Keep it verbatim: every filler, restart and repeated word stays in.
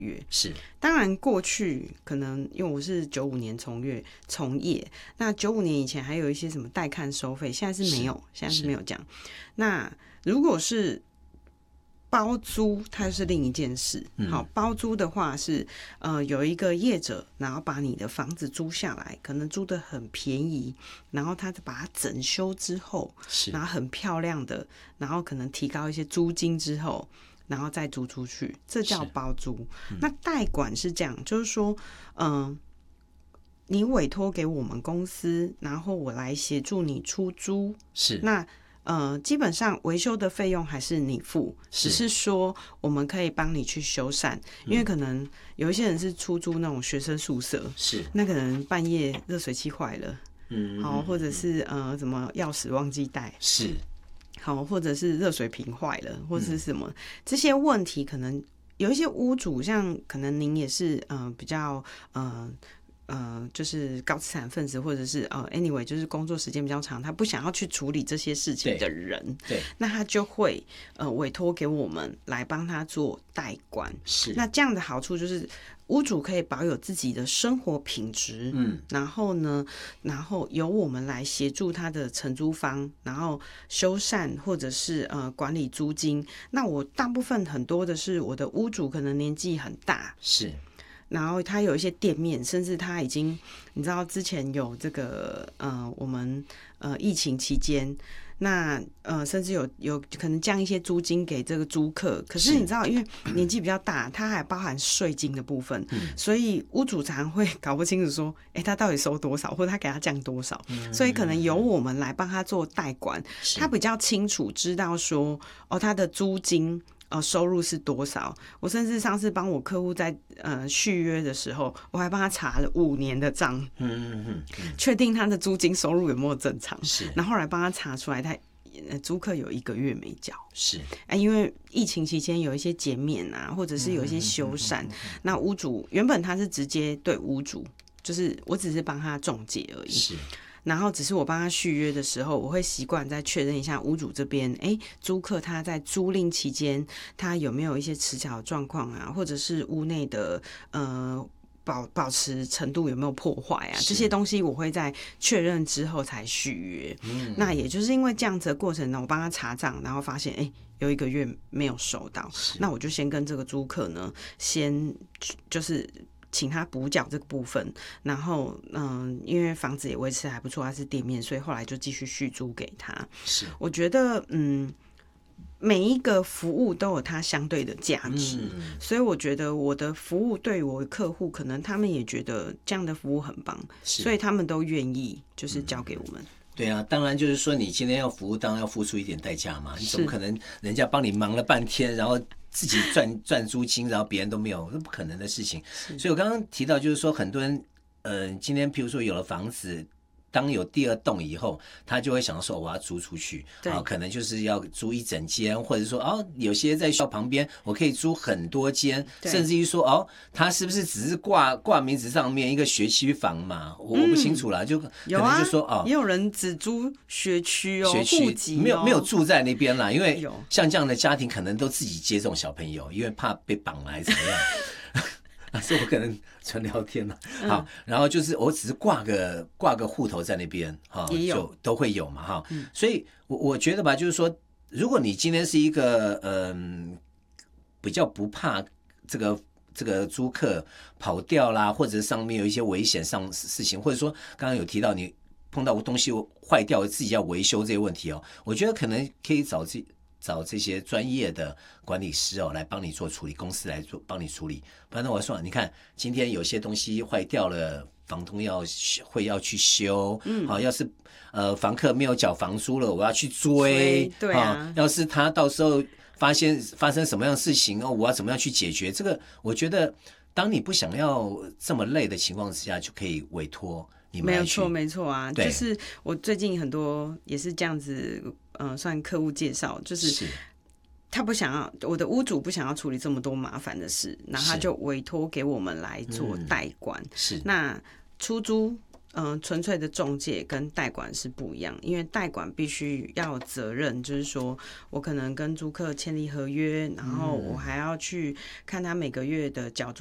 月。 是， 当然过去可能因为我是九五年从业从业，那九五年以前还有一些什么带看收费，现在是没有，现在是没有这样。那如果是包租，它是另一件事。好，包租的话是呃有一个业者，然后把你的房子租下来，可能租得很便宜，然后他把它整修之后，然后很漂亮的，然后可能提高一些租金之后，然后再租出去，这叫包租。嗯、那代管是这样，就是说，嗯、呃，你委托给我们公司，然后我来协助你出租， 是那。呃，基本上维修的费用还是你付，只是说我们可以帮你去修缮，因为可能有一些人是出租那种学生宿舍， 是那可能半夜热水器坏了， 嗯， 好，或者是呃什么钥匙忘记带， 是好，或者是热水瓶坏了，或者是什么、嗯、这些问题，可能有一些屋主，像可能您也是呃比较呃。呃，就是高资产分子，或者是呃，anyway， 就是工作时间比较长，他不想要去处理这些事情的人， 对，对那他就会呃委托给我们来帮他做代管。 是， 那这样的好处就是屋主可以保有自己的生活品质，嗯，然后呢，然后由我们来协助他的承租方，然后修缮或者是呃管理租金。那我大部分很多的是我的屋主可能年纪很大， 是。 然后他有一些店面，甚至他已经，你知道之前有这个呃，我们呃疫情期间，那呃甚至有有可能降一些租金给这个租客。可是你知道，因为年纪比较大，他还包含税金的部分，嗯、所以屋主常会搞不清楚说，哎，他到底收多少，或者他给他降多少，嗯、所以可能由我们来帮他做代管，他比较清楚知道说，哦，他的租金。呃，收入是多少？我甚至上次帮我客户在呃续约的时候，我还帮他查了五年的账，嗯嗯嗯，确定他的租金收入有没有正常。是，然后后来帮他查出来，他租客有一个月没缴。 是， 哎、啊，因为疫情期间有一些减免啊，或者是有一些修缮，嗯嗯嗯嗯、那屋主原本他是直接对屋主，就是我只是帮他中介而已。是。然后只是我帮他续约的时候，我会习惯再确认一下屋主这边，哎，租客他在租赁期间，他有没有一些迟缴的状况啊，或者是屋内的呃保保持程度有没有破坏啊，这些东西我会在确认之后才续约。嗯，那也就是因为这样子的过程呢，我帮他查账，然后发现哎有一个月没有收到，那我就先跟这个租客呢，先就是请他补缴这个部分，然后嗯，因为房子也维持还不错，他是店面，所以后来就继续续租给他。是，我觉得嗯。每一个服务都有它相对的价值，嗯、所以我觉得我的服务对我的客户，可能他们也觉得这样的服务很棒，所以他们都愿意就是交给我们。嗯、 对啊，当然就是说你今天要服务，当然要付出一点代价嘛。你怎么可能人家帮你忙了半天，然后自己赚赚租金，然后别人都没有，那不可能的事情。所以我刚刚提到就是说，很多人，呃，今天譬如说有了房子。当有第二栋以后，他就会想说我要租出去，啊，可能就是要租一整间，或者说哦，有些在学校旁边我可以租很多间，甚至于说哦，他是不是只是挂挂名字上面一个学区房嘛？我、嗯、我不清楚啦，就可能就说、 啊、哦，也有人只租学区哦， 学区、哦、没有没有住在那边啦，因为像这样的家庭可能都自己接这种小朋友，因为怕被绑来怎么样。啊，是我可能纯聊天了，好，嗯、然后就是我只是挂个挂个户头在那边，哈，就都会有嘛，哈，嗯、所以我我觉得吧，就是说，如果你今天是一个嗯、呃、比较不怕这个这个租客跑掉啦，或者上面有一些危险上事情，或者说刚刚有提到你碰到东西坏掉自己要维修这些问题哦，我觉得可能可以找这。找这些专业的管理师哦，来帮你做处理，公司来做帮你处理。不然我说，你看今天有些东西坏掉了，房东要会要去修，嗯，好，要是呃房客没有缴房租了，我要去追， 对啊， 要是他到时候发现发生什么样的事情哦，我要怎么样去解决？这个我觉得，当你不想要这么累的情况之下，就可以委托。 没有错，没错啊，就是我最近很多也是这样子，呃，算客户介绍，就是他不想要，我的屋主不想要处理这么多麻烦的事，然后他就委托给我们来做代管。是，那出租嗯，纯粹的中介跟代管是不一样，因为代管必须要有责任，就是说我可能跟租客签立合约，然后我还要去看他每个月的缴租